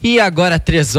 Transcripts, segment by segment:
E agora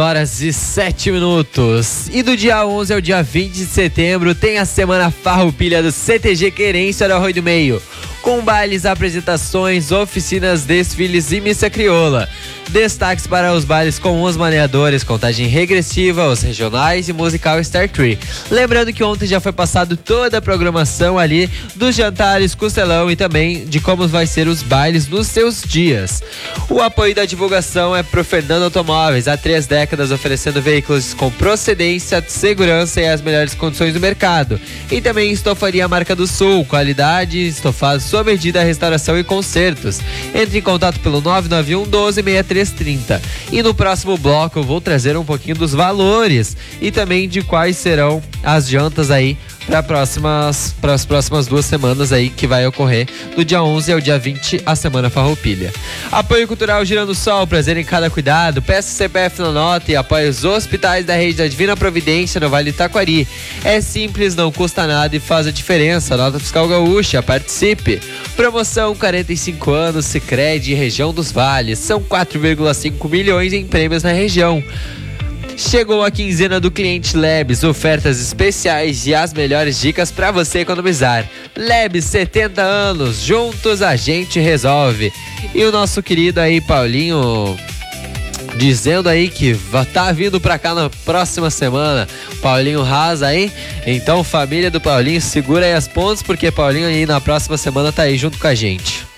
3h07. E do dia 11 ao dia 20 de setembro tem a Semana Farroupilha do CTG Querência do Arroio do Meio, com bailes, apresentações, oficinas, desfiles e missa crioula. Destaques para os bailes com os maneadores, contagem regressiva, os regionais e musical Star Tree. Lembrando que ontem já foi passado toda a programação ali dos jantares, costelão e também de como vai ser os bailes nos seus dias. O apoio da divulgação é pro Fernando Automóveis, há 3 décadas oferecendo veículos com procedência, segurança e as melhores condições do mercado. E também Estofaria Marca do Sul, qualidade, estofados sob medida, restauração e consertos. Entre em contato pelo 991 12 6330. E no próximo bloco eu vou trazer um pouquinho dos valores e também de quais serão as jantas aí para as próximas 2 semanas aí que vai ocorrer do dia 11 ao dia 20 a Semana Farroupilha. Apoio Cultural Girando Sol, prazer em cada cuidado. Peça CPF na nota e apoia os hospitais da rede da Divina Providência no Vale do Taquari. É simples, não custa nada e faz a diferença. Nota Fiscal Gaúcha, participe. Promoção 45 anos Sicredi região dos Vales. São 4,5 milhões em prêmios na região. Chegou a quinzena do Cliente Lebes, ofertas especiais e as melhores dicas para você economizar. Lebes, 70 anos, juntos a gente resolve. E o nosso querido aí, Paulinho, dizendo aí que tá vindo pra cá na próxima semana. Paulinho Haas aí. Então, família do Paulinho, segura aí as pontas, porque Paulinho aí na próxima semana tá aí junto com a gente.